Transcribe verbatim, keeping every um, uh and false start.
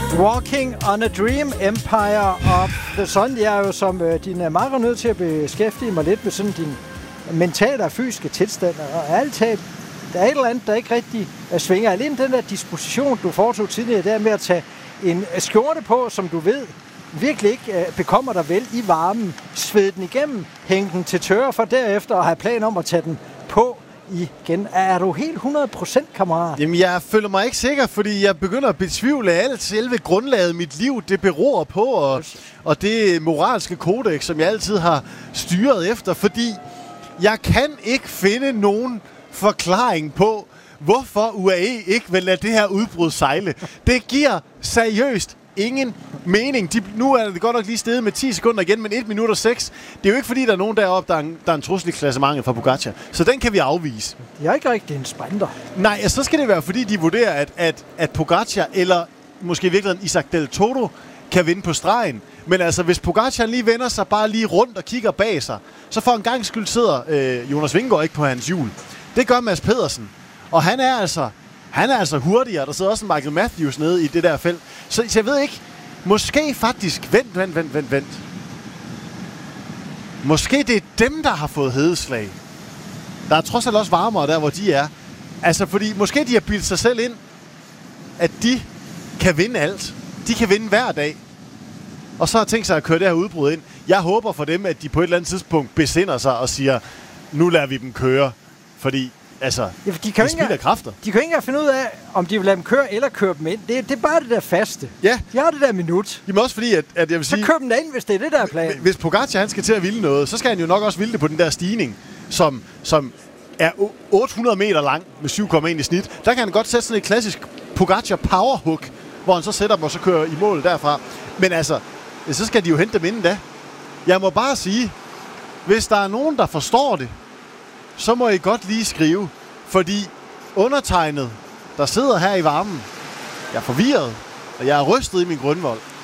Walking on a Dream, Empire of the Sun. Jeg er jo som øh, din er meget nødt til at beskæftige mig lidt med sådan din mentale og fysiske tilstand. Og ærligt talt, der er et eller andet, der ikke rigtig uh, svinger. Alene den der disposition, du foretog tidligere, der med at tage en skjorte på, som du ved virkelig ikke uh, bekommer dig vel i varmen, svede den igennem, hænge den til tørre, for derefter at have plan om at tage den på igen. Er du helt hundrede procent, kammerat? Jamen, jeg føler mig ikke sikker, fordi jeg begynder at betvivle alt selve grundlaget mit liv, det beror på, og, og det moralske kodex, som jeg altid har styret efter, fordi jeg kan ikke finde nogen forklaring på, hvorfor U A E ikke vil lade det her udbrud sejle. Det giver seriøst ingen mening. De, nu er det godt nok lige steget med ti sekunder igen, men et minut og seks. Det er jo ikke fordi, der er nogen deroppe, der er en, der er en trussel i klassementet fra Pogacar. Så den kan vi afvise. Jeg er ikke rigtig en sprinter. Nej, altså, så skal det være, fordi de vurderer, at, at, at Pogacar, eller måske i virkeligheden Isaac Del Toro, kan vinde på stregen. Men altså, hvis Pogacar lige vender sig bare lige rundt og kigger bag sig, så for en gang skyld sidder øh, Jonas Vingegaard ikke på hans hjul. Det gør Mads Pedersen. Og han er altså, han er altså hurtigere. Der sidder også en Michael Matthews nede i det der felt. Så, så jeg ved ikke, måske faktisk, vent, vent, vent, vent, vent. Måske det er dem, der har fået hedeslag. Der er trods alt også varmere der, hvor de er. Altså, fordi måske de har bildt sig selv ind, at de kan vinde alt. De kan vinde hver dag. Og så har tænkt sig at køre det her udbrud ind. Jeg håber for dem, at de på et eller andet tidspunkt besinder sig og siger, nu lader vi dem køre. Fordi, altså, ja, de kan det spilder kræfter. De kan ikke engang finde ud af, om de vil lade dem køre eller køre dem ind. Det, det er bare det der faste. Ja. De har det der minut. Jamen også fordi, at, at jeg vil sige... Så kør dem ind, hvis det er det, der er planen. Hvis Pogacar, han skal til at ville noget, så skal han jo nok også ville det på den der stigning, som, som er otte hundrede meter lang med syv komma en i snit. Der kan han godt sætte sådan et klassisk Pogacar powerhook, hvor han så sætter dem og så kører i mål derfra. Men altså, så skal de jo hente dem inden da. Jeg må bare sige, hvis der er nogen, der forstår det, så må I godt lige skrive. Fordi undertegnet, der sidder her i varmen, jeg er forvirret, og jeg er rystet i min grundvold.